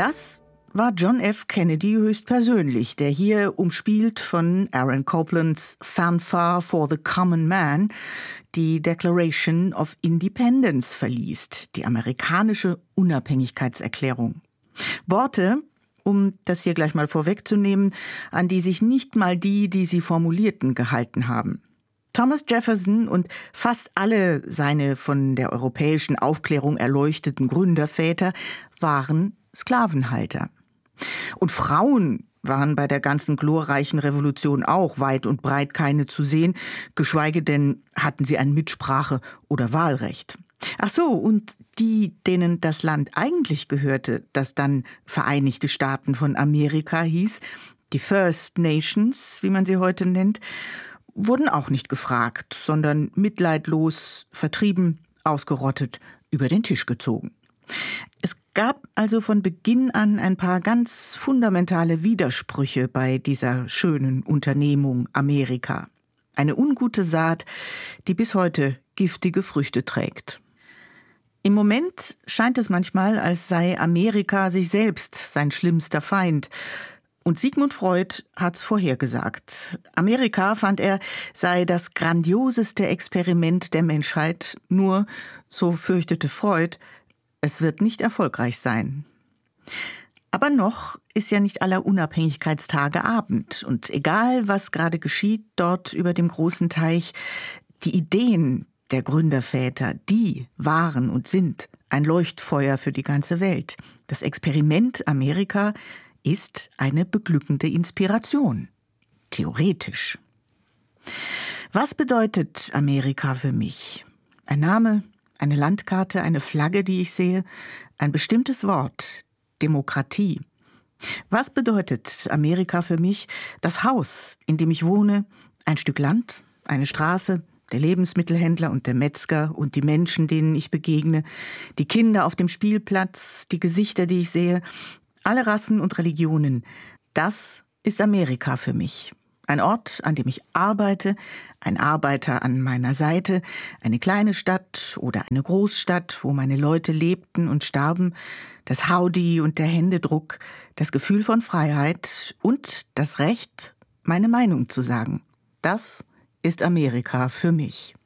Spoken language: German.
Das war John F. Kennedy höchstpersönlich, der hier, umspielt von Aaron Coplands Fanfare for the Common Man, die Declaration of Independence verliest, die amerikanische Unabhängigkeitserklärung. Worte, um das hier gleich mal vorwegzunehmen, an die sich nicht mal die sie formulierten, gehalten haben. Thomas Jefferson und fast alle seine von der europäischen Aufklärung erleuchteten Gründerväter waren Sklavenhalter. Und Frauen waren bei der ganzen glorreichen Revolution auch weit und breit keine zu sehen, geschweige denn hatten sie ein Mitsprache- oder Wahlrecht. Ach so, und die, denen das Land eigentlich gehörte, das dann Vereinigte Staaten von Amerika hieß, die First Nations, wie man sie heute nennt, wurden auch nicht gefragt, sondern mitleidlos, vertrieben, ausgerottet, über den Tisch gezogen. Es gab also von Beginn an ein paar ganz fundamentale Widersprüche bei dieser schönen Unternehmung Amerika. Eine ungute Saat, die bis heute giftige Früchte trägt. Im Moment scheint es manchmal, als sei Amerika sich selbst sein schlimmster Feind. Und Sigmund Freud hat's vorhergesagt. Amerika, fand er, sei das grandioseste Experiment der Menschheit, nur, so fürchtete Freud, es wird nicht erfolgreich sein. Aber noch ist ja nicht aller Unabhängigkeitstage Abend. Und egal, was gerade geschieht dort über dem großen Teich, die Ideen der Gründerväter, die waren und sind ein Leuchtfeuer für die ganze Welt. Das Experiment Amerika ist eine beglückende Inspiration. Theoretisch. Was bedeutet Amerika für mich? Ein Name, eine Landkarte, eine Flagge, die ich sehe, ein bestimmtes Wort, Demokratie. Was bedeutet Amerika für mich? Das Haus, in dem ich wohne, ein Stück Land, eine Straße, der Lebensmittelhändler und der Metzger und die Menschen, denen ich begegne, die Kinder auf dem Spielplatz, die Gesichter, die ich sehe, alle Rassen und Religionen. Das ist Amerika für mich. Ein Ort, an dem ich arbeite, ein Arbeiter an meiner Seite, eine kleine Stadt oder eine Großstadt, wo meine Leute lebten und starben, das Howdy und der Händedruck, das Gefühl von Freiheit und das Recht, meine Meinung zu sagen. Das ist Amerika für mich.